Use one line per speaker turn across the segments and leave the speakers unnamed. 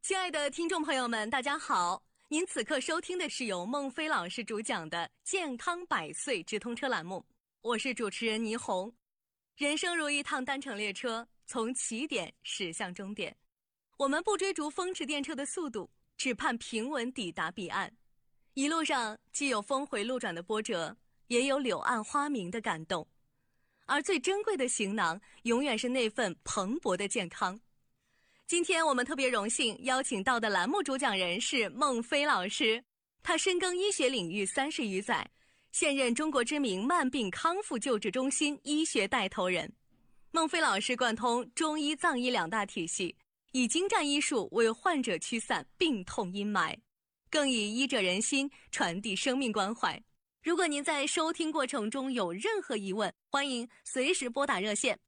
亲爱的听众朋友们，大家好！您此刻收听的是由孟非老师主讲的健康百岁直通车栏目，我是主持人倪虹。人生如一趟单程列车，从起点驶向终点，我们不追逐风驰电掣的速度，只盼平稳抵达彼岸。一路上既有峰回路转的波折，也有柳暗花明的感动，而最珍贵的行囊永远是那份蓬勃的健康。今天我们特别荣幸邀请到的栏目主讲人是孟非老师，他深耕医学领域30余载，现任中国知名慢病康复救治中心医学带头人。孟非老师贯通中医藏医两大体系，以精湛医术为患者驱散病痛阴霾，更以医者仁心传递生命关怀。如果您在收听过程中有任何疑问，欢迎随时拨打热线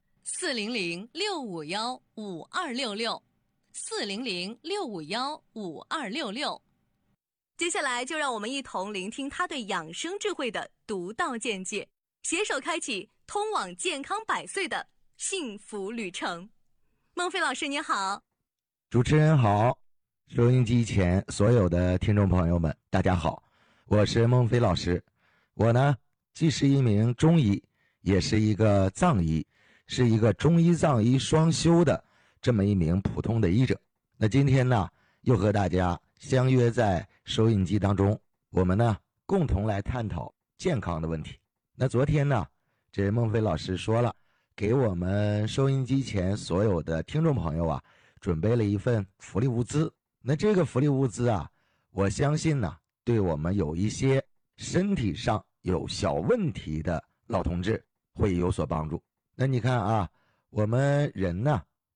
400-651-5266，400-651-5266。接下来就让我们一同聆听他对养生智慧的独到见解，携手开启通往健康百岁的幸福旅程。孟非老师你好。
主持人好，收音机前所有的听众朋友们大家好，我是孟非老师。我呢既是一名中医，也是一个藏医，是一个中医藏医双修的这么一名普通的医者。那今天呢又和大家相约在收音机当中，我们呢共同来探讨健康的问题。那昨天呢这孟非老师说了，给我们收音机前所有的听众朋友啊准备了一份福利物资。那这个福利物资啊，我相信呢对我们有一些身体上有小问题的老同志会有所帮助。那你看啊，我们人呢